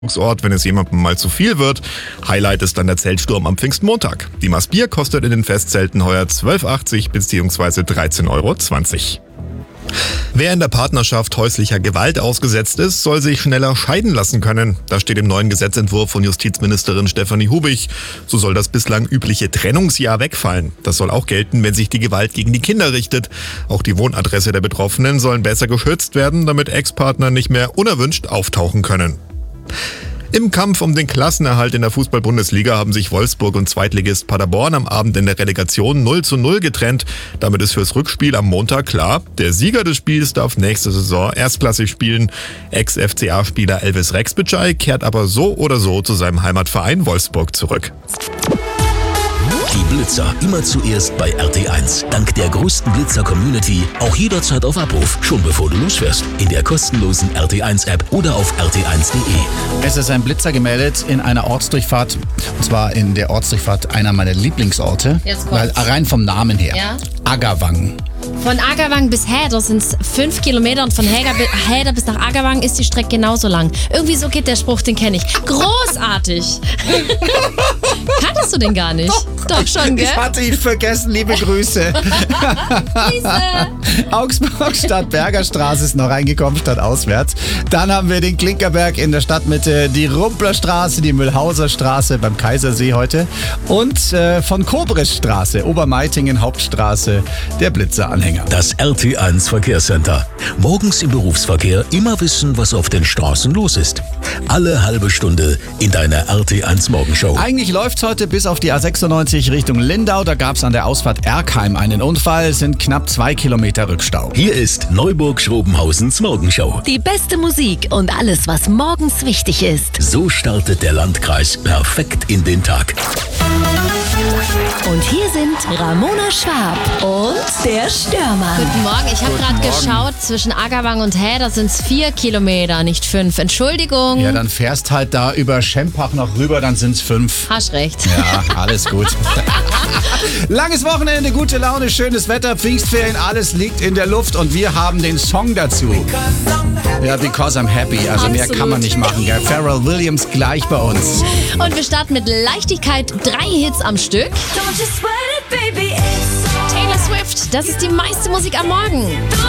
Ort, wenn es jemandem mal zu viel wird. Highlight ist dann der Zeltsturm am Pfingstmontag. Die Maß Bier kostet in den Festzelten heuer 12,80 bzw. 13,20 €. Wer in der Partnerschaft häuslicher Gewalt ausgesetzt ist, soll sich schneller scheiden lassen können. Das steht im neuen Gesetzentwurf von Justizministerin Stefanie Hubich. So soll das bislang übliche Trennungsjahr wegfallen. Das soll auch gelten, wenn sich die Gewalt gegen die Kinder richtet. Auch die Wohnadresse der Betroffenen sollen besser geschützt werden, damit Ex-Partner nicht mehr unerwünscht auftauchen können. Im Kampf um den Klassenerhalt in der Fußball-Bundesliga haben sich Wolfsburg und Zweitligist Paderborn am Abend in der Relegation 0:0 getrennt. Damit ist fürs Rückspiel am Montag klar, der Sieger des Spiels darf nächste Saison erstklassig spielen. Ex-FCA-Spieler Elvis Rexbitschei kehrt aber so oder so zu seinem Heimatverein Wolfsburg zurück. Die Blitzer immer zuerst bei RT1. Dank der größten Blitzer-Community auch jederzeit auf Abruf, schon bevor du losfährst. In der kostenlosen RT1-App oder auf rt1.de. Es ist ein Blitzer gemeldet in einer Ortsdurchfahrt. Und zwar in der Ortsdurchfahrt einer meiner Lieblingsorte. Weil rein vom Namen her. Ja? Aggerwang. Von Aggerwang bis Häder sind es 5 Kilometer und von Häder bis nach Aggerwang ist die Strecke genauso lang. Irgendwie so geht der Spruch, den kenne ich. Großartig! Kanntest du den gar nicht? Doch schon, gell? Ich hatte ihn vergessen, liebe Grüße. Augsburg statt Bergerstraße ist noch reingekommen, statt auswärts. Dann haben wir den Klinkerberg in der Stadtmitte, die Rumplerstraße, die Mühlhauser Straße beim Kaisersee heute und von Kobrisstraße, Obermeitingen Hauptstraße, der Blitzeranhänger. Das RT1 Verkehrscenter. Morgens im Berufsverkehr immer wissen, was auf den Straßen los ist. Alle halbe Stunde in deiner RT1 Morgenshow. Eigentlich läuft's heute bis auf die A96 Richtung Lindau. Da gab's an der Ausfahrt Erkheim einen Unfall, sind knapp 2 Kilometer Rückstau. Hier ist Neuburg-Schrobenhausens Morgenshow. Die beste Musik und alles, was morgens wichtig ist. So startet der Landkreis perfekt in den Tag. Und hier sind Ramona Schwab und der Stürmer. Guten Morgen, ich habe gerade geschaut, zwischen Aggerwang und Häder sind es 4 Kilometer, nicht 5. Entschuldigung. Ja, dann fährst halt da über Schempach noch rüber, dann sind's 5. Hast recht. Ja, alles gut. Langes Wochenende, gute Laune, schönes Wetter, Pfingstferien, alles liegt in der Luft und wir haben den Song dazu. Ja, Because I'm Happy, also mehr kann man nicht machen, gell? Pharrell Williams gleich bei uns. Und wir starten mit Leichtigkeit, 3 Hits am Stück. Taylor Swift, das ist die meiste Musik am Morgen.